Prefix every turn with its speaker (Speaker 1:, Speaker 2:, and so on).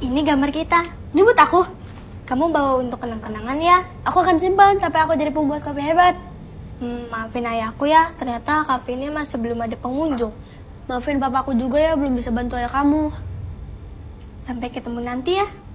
Speaker 1: Ini gambar kita.
Speaker 2: Ini buat aku.
Speaker 1: Kamu bawa untuk kenang-kenangan ya.
Speaker 2: Aku akan simpan sampai aku jadi pembuat kopi hebat.
Speaker 1: Maafin ayahku ya, ternyata kafe ini masih belum ada pengunjung.
Speaker 2: Maafin papaku juga ya, belum bisa bantu ayah kamu.
Speaker 1: Sampai ketemu nanti ya.